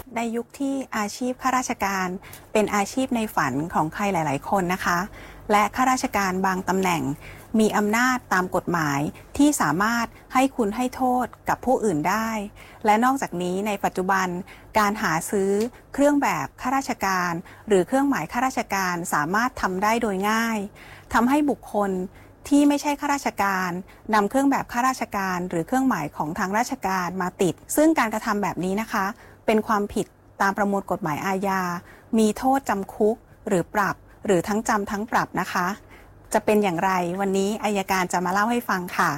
ในยุคที่อาชีพข้าราชการเป็นอาชีพในฝันของใครหลาย ๆ คนนะคะและข้าราชการบางตำแหน่งมีอำนาจตามกฎหมายที่สามารถให้คุณให้โทษกับผู้อื่นได้และนอกจากนี้ในปัจจุบันการหาซื้อเครื่องแบบข้าราชการหรือเครื่องหมายข้าราชการสามารถทำได้โดยง่ายทำให้บุคคลที่ไม่ใช่ข้าราชการนำเครื่องแบบข้าราชการหรือเครื่องหมายของทางราชการมาติดซึ่งการกระทำแบบนี้นะคะเป็นความผิดตามประมวลกฎหมายอาญามีโทษจำคุกหรือปรับหรือทั้งจำทั้งปรับนะคะจะเป็นอย่างไรวันนี้อัยการจะมาเล่าให้ฟังค่ะ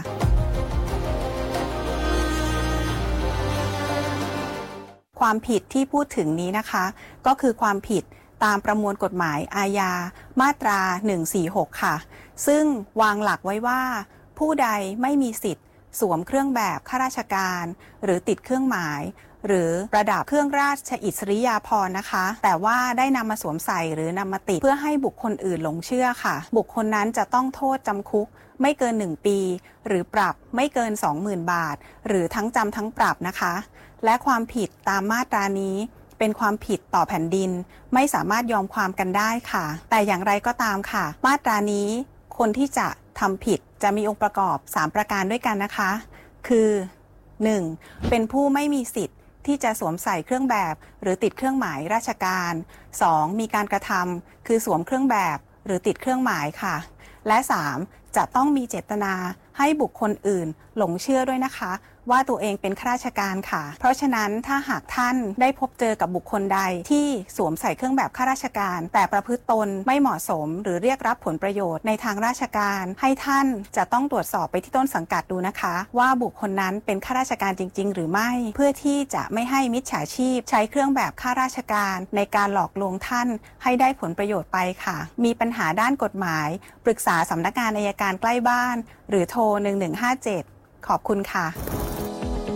ความผิดที่พูดถึงนี้นะคะก็คือความผิดตามประมวลกฎหมายอาญามาตรา146ค่ะซึ่งวางหลักไว้ว่าผู้ใดไม่มีสิทธิ์สวมเครื่องแบบข้าราชการหรือติดเครื่องหมายหรือประดับเครื่องราชอิสริยาภรณ์นะคะแต่ว่าได้นำมาสวมใส่หรือนำมาติดเพื่อให้บุคคลอื่นหลงเชื่อค่ะบุคคลนั้นจะต้องโทษจำคุกไม่เกิน1ปีหรือปรับไม่เกิน 20,000 บาทหรือทั้งจำทั้งปรับนะคะและความผิดตามมาตรานี้เป็นความผิดต่อแผ่นดินไม่สามารถยอมความกันได้ค่ะแต่อย่างไรก็ตามค่ะมาตรานี้คนที่จะทำผิดจะมีองค์ประกอบ3ประการด้วยกันนะคะคือ 1. เป็นผู้ไม่มีสิทธิ์ที่จะสวมใส่เครื่องแบบหรือติดเครื่องหมายราชการ 2. มีการกระทำคือสวมเครื่องแบบหรือติดเครื่องหมายค่ะและ 3. จะต้องมีเจตนาให้บุคคลอื่นหลงเชื่อด้วยนะคะว่าตัวเองเป็นข้าราชการค่ะเพราะฉะนั้นถ้าหากท่านได้พบเจอกับบุคคลใดที่สวมใส่เครื่องแบบข้าราชการแต่ประพฤติตนไม่เหมาะสมหรือเรียกรับผลประโยชน์ในทางราชการให้ท่านจะต้องตรวจสอบไปที่ต้นสังกัดดูนะคะว่าบุคคลนั้นเป็นข้าราชการจริงๆหรือไม่เพื่อที่จะไม่ให้มิจฉาชีพใช้เครื่องแบบข้าราชการในการหลอกลวงท่านให้ได้ผลประโยชน์ไปค่ะมีปัญหาด้านกฎหมายปรึกษาสำนักงานอัยการใกล้บ้านหรือโทร1157ขอบคุณค่ะ